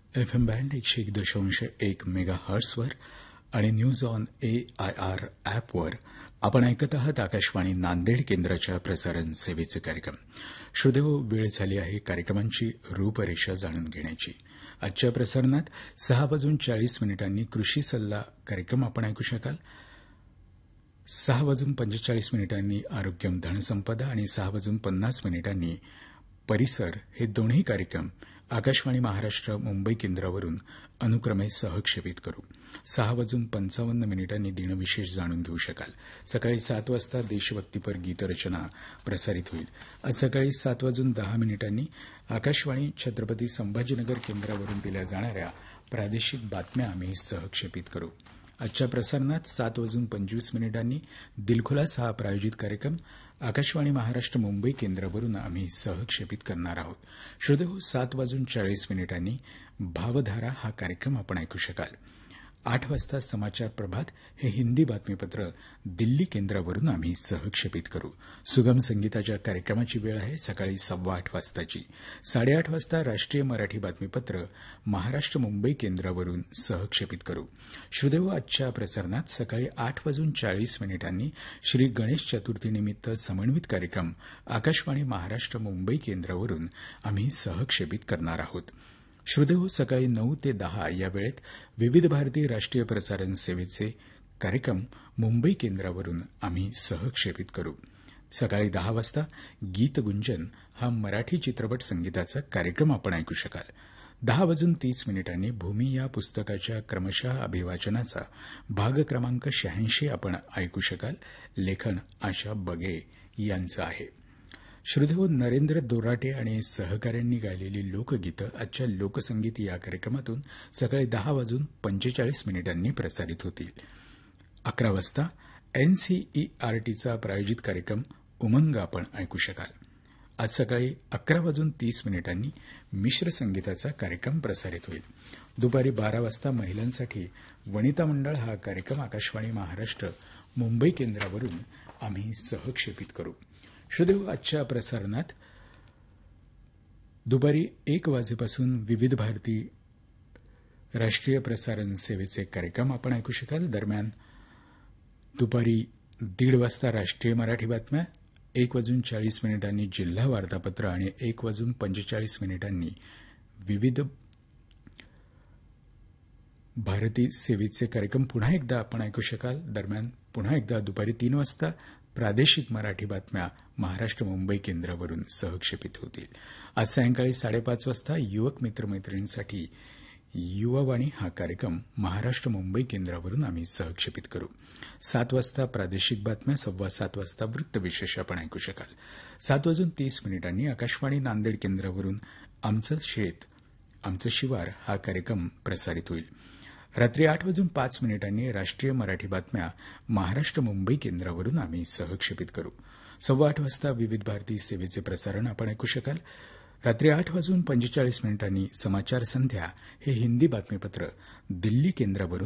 FM band 101.1 मेगाहर्ट्झवर आणि news on AIR ॲपवर आपण ऐकत आहात आकाशवाणी नांदेड केंद्राच्या प्रसारण सेवेचे कार्यक्रम. श्रोतेहो, वेळ झाली आहे कार्यक्रमांची रूपरेषा जाणून घेण्याची. आजच्या प्रसारणात 6:40 कृषी सल्ला कार्यक्रम आपण ऐकू शकाल. 6:45 आरोग्यम धनसंपदा आणि 6:50 परिसर हे दोन्ही कार्यक्रम आकाशवाणी महाराष्ट्र मुंबई केंद्रावरून अनुक्रमे सहक्षेपित करू. 6:55 दिनविशेष जाणून घेऊ शकाल. सकाळी 7 वाजता देशभक्तीपर गीतरचना प्रसारित होईल. आज सकाळी 7:10 आकाशवाणी छत्रपती संभाजीनगर केंद्रावरून दिल्या जाणाऱ्या प्रादेशिक बातम्या आम्ही सहक्षेपित करू. आजच्या प्रसारणात 7:25 दिलखुलास हा प्रायोजित कार्यक्रम आकाशवाणी महाराष्ट्र मुंबई केंद्रावरून आम्ही सहक्षेपित करणार आहोत. श्रोतेहो, 7:40 भावधारा हा कार्यक्रम आपण ऐकू शकाल. 8 वाजता समाचार प्रभात हे हिंदी बातमीपत्र दिल्ली केंद्रावरून आम्ही सहक्षेपित करू. सुगम संगीताच्या कार्यक्रमाची वेळ आहे सकाळी 8:15 वाजताची. 8:30 वाजता राष्ट्रीय मराठी बातमीपत्र महाराष्ट्र मुंबई केंद्रावरून सहक्षेपित करू. श्रोतेहो, आजच्या प्रसारणात सकाळी 8:40 श्री गणेश चतुर्थीनिमित्त समन्वित कार्यक्रम आकाशवाणी महाराष्ट्र मुंबई केंद्रावरून आम्ही सहक्षेपित करणार आहोत. श्रोतेहो, सकाळी 9 ते 10 या वेळेत विविध भारती राष्ट्रीय प्रसारण सेवेचे कार्यक्रम मुंबई केंद्रावरून आम्ही सहक्षेपित करू. सकाळी 10 वाजता गीतगुंजन हा मराठी चित्रपट संगीताचा कार्यक्रम आपण ऐकू शकाल. 10:30 भूमी या पुस्तकाच्या क्रमशः अभिवाचनाचा भाग क्रमांक 86 आपण ऐकू शकाल. लेखन आशा बगे यांचं आहे. श्रोतेहो, नरेंद्र दोराटे आणि सहकाऱ्यांनी गायलेली लोकगीतं आजच्या लोकसंगीत या कार्यक्रमातून सकाळी 10:45 प्रसारित होतील. 11 वाजता NCERTचा प्रायोजित कार्यक्रम उमंग आपण ऐकू शकाल. आज सकाळी 11:30 मिश्र संगीताचा कार्यक्रम प्रसारित होईल. दुपारी 12 वाजता महिलांसाठी वनिता मंडळ हा कार्यक्रम आकाशवाणी महाराष्ट्र मुंबई केंद्रावरून आम्ही सहक्षेपित करू. श्रोतेहो, आजच्या प्रसारणात दुपारी 1 वाजेपासून विविध भारती राष्ट्रीय प्रसारण सेवेचे कार्यक्रम आपण ऐकू शकाल. दरम्यान दुपारी 1:30 वाजता राष्ट्रीय मराठी बातम्या, 1:40 जिल्हा वार्तापत्र आणि 1:45 विविध भारती सेवेचे कार्यक्रम पुन्हा एकदा आपण ऐकू शकाल. दरम्यान पुन्हा एकदा दुपारी 3 वाजता प्रादेशिक मराठी बातम्या महाराष्ट्र मुंबई केंद्रावरून सहक्षेपित होतील. आज सायंकाळी 5:30 वाजता युवक मित्रमैत्रिणींसाठी युवावाणी हा कार्यक्रम महाराष्ट्र मुंबई केंद्रावरून आम्ही सहक्षेपित करू. 7 वाजता प्रादेशिक बातम्या, 7:15 वाजता वृत्तविशेष आपण ऐकू शकाल. 7:30 आकाशवाणी नांदेड केंद्रावरून आमचं शेत आमचं शिवार हा कार्यक्रम प्रसारित होईल. रात्री 8:05 राष्ट्रीय मराठी बातम्या महाराष्ट्र मुंबई केंद्रावरून आम्ही सहक्षेपित करू. 8:15 वाजता विविध भारती सेवेचे प्रसारण आपण ऐकू शकाल. रात्री 8:45 समाचार संध्या हे हिंदी बातमीपत्र दिल्ली केंद्रावरून